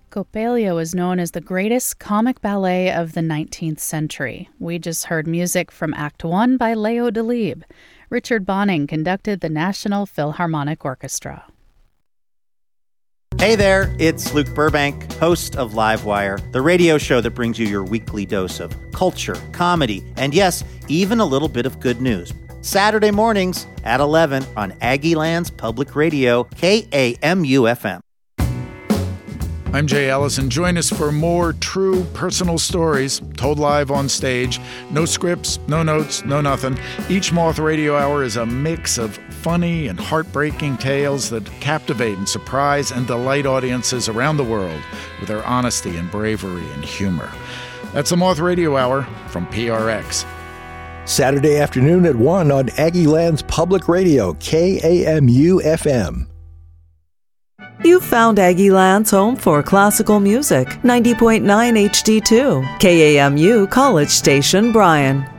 Coppelia was known as the greatest comic ballet of the 19th century. We just heard music from Act 1 by Leo Delibes. Richard Bonning conducted the National Philharmonic Orchestra. Hey there, it's Luke Burbank, host of Livewire, the radio show that brings you your weekly dose of culture, comedy, and yes, even a little bit of good news. Saturday mornings at 11 on Aggieland's Public Radio, KAMU-FM. I'm Jay Allison. Join us for more true personal stories told live on stage. No scripts, no notes, no nothing. Each Moth Radio Hour is a mix of funny and heartbreaking tales that captivate and surprise and delight audiences around the world with their honesty and bravery and humor. That's the Moth Radio Hour from PRX. Saturday afternoon at 1 on Aggieland's Public Radio, KAMU-FM. You've found Aggieland's home for classical music, 90.9 HD2, KAMU College Station, Bryan.